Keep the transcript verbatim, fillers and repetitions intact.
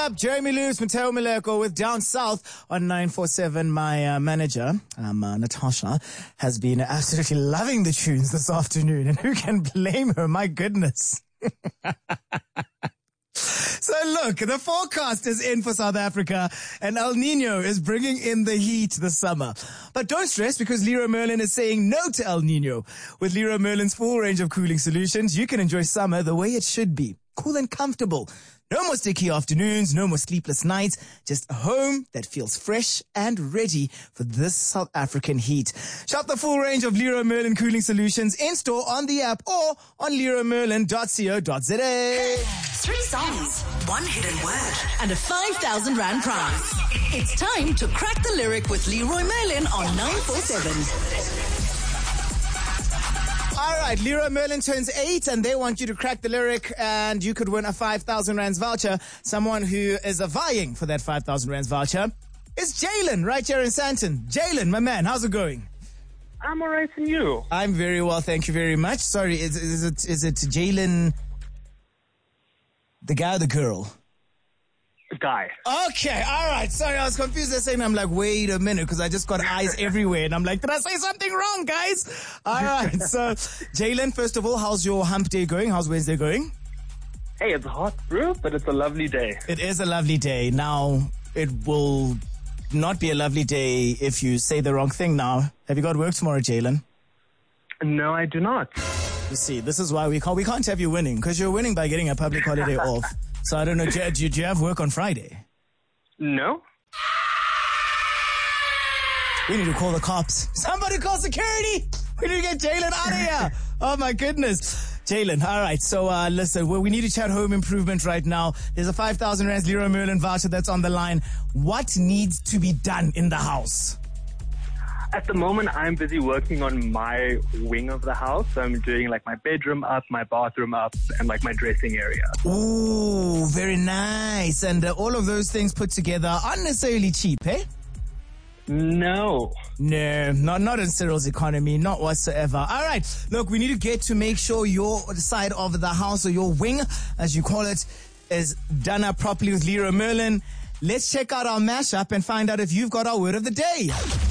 up? Jeremy Lewis, Mateo Maleko with Down South on nine four seven. My uh, manager, um, uh, Natasha, has been absolutely loving the tunes this afternoon. And who can blame her? My goodness. So look, the forecast is in for South Africa and El Nino is bringing in the heat this summer. But don't stress because Leroy Merlin is saying no to El Nino. With Leroy Merlin's full range of cooling solutions, you can enjoy summer the way it should be. Cool and comfortable. No more sticky afternoons, no more sleepless nights, just a home that feels fresh and ready for this South African heat. Shop the full range of Leroy Merlin cooling solutions in-store on the app or on leroy merlin dot co dot za. Three songs, one hidden word, and a five thousand rand prize. It's time to crack the lyric with Leroy Merlin on nine four seven. All right, Leroy Merlin turns eight and they want you to crack the lyric and you could win a five thousand rands voucher. Someone who is uh, vying for that five thousand rands voucher is Jalen right here in Sandton. Jalen, my man, how's it going? I'm all right, and you? I'm very well, thank you very much. Sorry, is, is it is it Jalen, the guy or the girl? Guy. Okay, all right. Sorry, I was confused. They're saying, I'm like, wait a minute, because I just got eyes everywhere. And I'm like, did I say something wrong, guys? All right. So, Jalen, first of all, how's your hump day going? How's Wednesday going? Hey, it's hot, bro, but it's a lovely day. It is a lovely day. Now, it will not be a lovely day if you say the wrong thing now. Have you got work tomorrow, Jalen? No, I do not. You see, this is why we can't, we can't have you winning, because you're winning by getting a public holiday off. So I don't know, do, do you have work on Friday? No. We need to call the cops. Somebody call security. We need to get Jalen out of here. Oh my goodness. Jalen, all right. So uh, listen, well, we need to chat home improvement right now. There's a five thousand rands Leroy Merlin voucher that's on the line. What needs to be done in the house? At the moment, I'm busy working on my wing of the house. So I'm doing like my bedroom up, my bathroom up, and like my dressing area. Ooh, very nice. And uh, all of those things put together aren't necessarily cheap, eh? No. No, not, not in Cyril's economy, not whatsoever. All right, look, we need to get to make sure your side of the house, or your wing, as you call it, is done up properly with Leroy Merlin. Let's check out our mashup and find out if you've got our word of the day.